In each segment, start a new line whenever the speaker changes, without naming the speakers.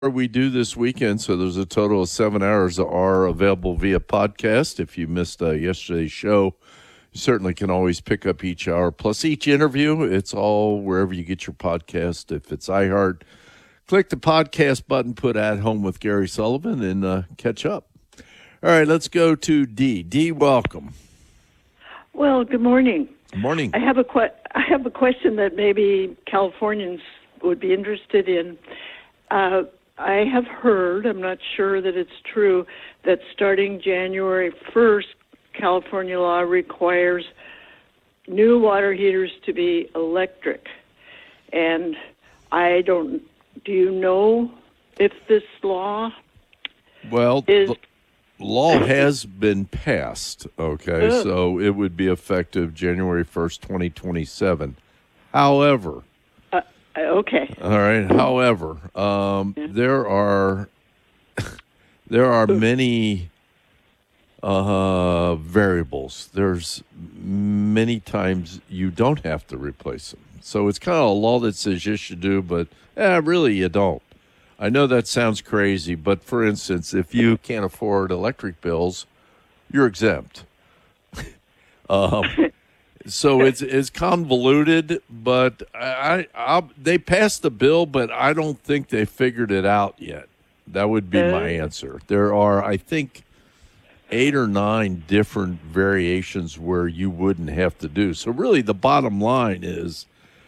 we do this weekend. So there's a total of 7 hours that are available via podcast. If you missed yesterday's show, you certainly can always pick up each hour. Plus each interview, it's all wherever you get your podcast. If it's iHeart, click the podcast button, put At Home with Gary Sullivan, and catch up. All right, let's go to Dee. Dee, welcome.
Well, good morning.
Good morning.
I have a question that maybe Californians would be interested in. I have heard, I'm not sure that it's true, that starting January 1st, California law requires new water heaters to be electric. And do you know if this law is...
The law has been passed, okay? So it would be effective January 1st, 2027. However...
Okay.
All right. However, there are many variables. There's many times you don't have to replace them. So it's kind of a law that says yes, you do, but really you don't. I know that sounds crazy, but for instance, if you can't afford electric bills, you're exempt. So it's convoluted, but they passed the bill, but I don't think they figured it out yet. That would be my answer. There are, I think, 8 or 9 different variations where you wouldn't have to do. So really the bottom line is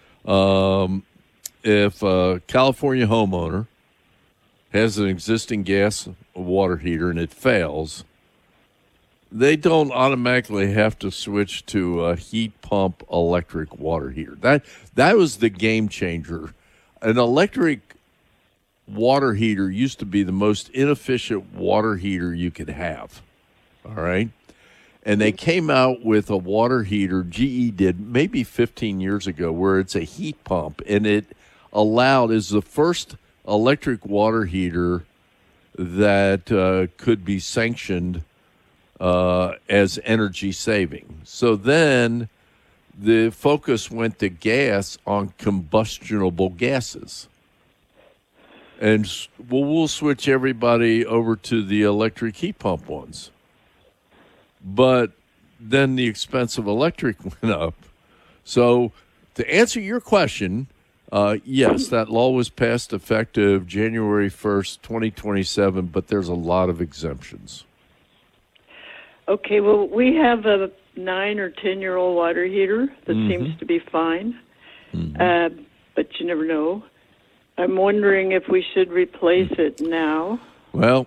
if a California homeowner has an existing gas water heater and it fails, they don't automatically have to switch to a heat pump electric water heater. That was the game changer. An electric water heater used to be the most inefficient water heater you could have. All right? And they came out with a water heater, GE did maybe 15 years ago, where it's a heat pump, and it is the first electric water heater that could be sanctioned as energy saving. So then the focus went to gas on combustible gases. And we'll switch everybody over to the electric heat pump ones. But then the expense of electric went up. So to answer your question, yes, that law was passed effective January 1st, 2027, but there's a lot of exemptions.
Okay, well, we have a 9 or 10-year-old water heater that seems to be fine, but you never know. I'm wondering if we should replace it now.
Well,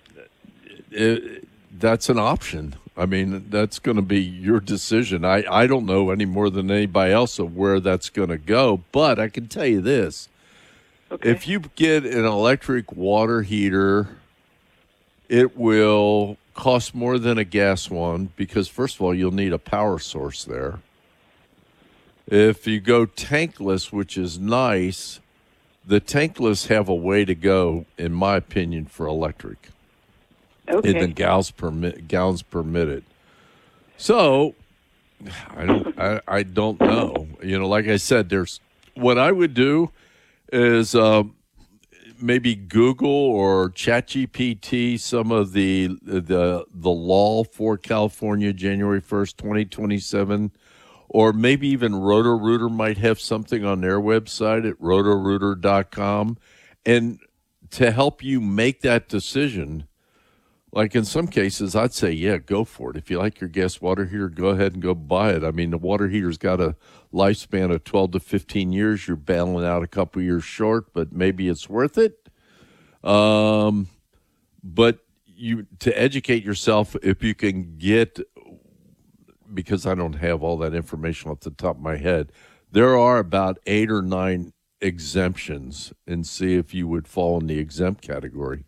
that's an option. I mean, that's going to be your decision. I don't know any more than anybody else of where that's going to go, but I can tell you this. Okay. If you get an electric water heater, it will cost more than a gas one because, first of all, you'll need a power source there. If you go tankless, which is nice, the tankless have a way to go, in my opinion, for electric.
Okay.
And the gallons permitted. So I don't know. You know, like I said, what I would do is maybe Google or ChatGPT some of the law for California, January 1st, 2027, or maybe even Roto-Rooter might have something on their website at rotorooter.com. And to help you make that decision, like in some cases, I'd say, yeah, go for it. If you like your gas water heater, go ahead and go buy it. I mean, the water heater's got a lifespan of 12 to 15 years. You're battling out a couple years short, but maybe it's worth it. But to educate yourself, if you can get, because I don't have all that information off the top of my head, there are about 8 or 9 exemptions, and see if you would fall in the exempt category.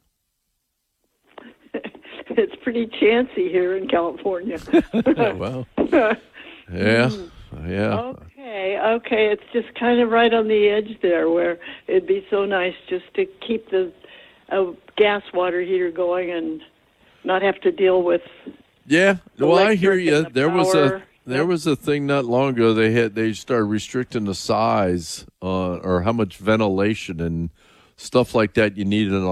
It's pretty chancy here in California.
Well, yeah.
Okay. It's just kind of right on the edge there where it'd be so nice just to keep the gas water heater going and not have to deal with.
Yeah, well, I hear you. There was a thing not long ago. They started restricting the size or how much ventilation, and stuff like that, you need an